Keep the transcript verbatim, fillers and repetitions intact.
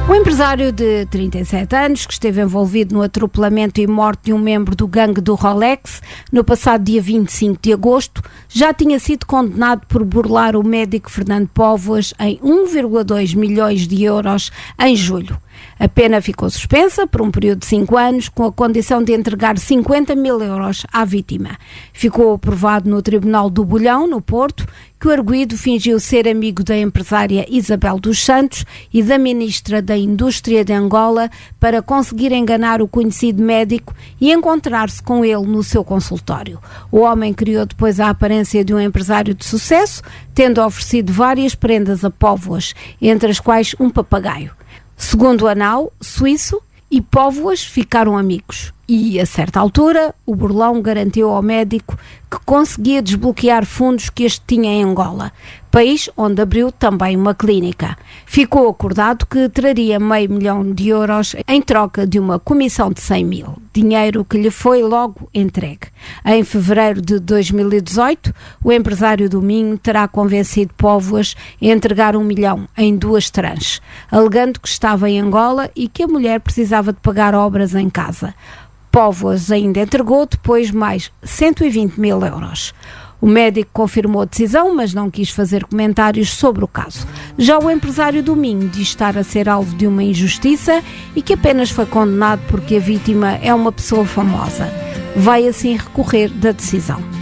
O empresário de trinta e sete anos, que esteve envolvido no atropelamento e morte de um membro do gangue do Rolex no passado dia vinte e cinco de agosto, já tinha sido condenado por burlar o médico Fernando Póvoas em um vírgula dois milhões de euros em julho. A pena ficou suspensa por um período de cinco anos, com a condição de entregar cinquenta mil euros à vítima. Ficou aprovado no Tribunal do Bolhão, no Porto, que o arguido fingiu ser amigo da empresária Isabel dos Santos e da ministra da Indústria de Angola para conseguir enganar o conhecido médico e encontrar-se com ele no seu consultório. O homem criou depois a aparência de um empresário de sucesso, tendo oferecido várias prendas a Póvoas, entre as quais um papagaio. Segundo o Anal, suíço e Póvoas ficaram amigos e, a certa altura, o burlão garantiu ao médico que conseguia desbloquear fundos que este tinha em Angola, país onde abriu também uma clínica. Ficou acordado que traria meio milhão de euros em troca de uma comissão de cem mil, dinheiro que lhe foi logo entregue. Em fevereiro de dois mil e dezoito, o empresário do Minho terá convencido Póvoas a entregar um milhão em duas tranches, alegando que estava em Angola e que a mulher precisava de pagar obras em casa. Póvoas ainda entregou depois mais cento e vinte mil euros. O médico confirmou a decisão, mas não quis fazer comentários sobre o caso. Já o empresário do Minho diz estar a ser alvo de uma injustiça e que apenas foi condenado porque a vítima é uma pessoa famosa. Vai assim recorrer da decisão.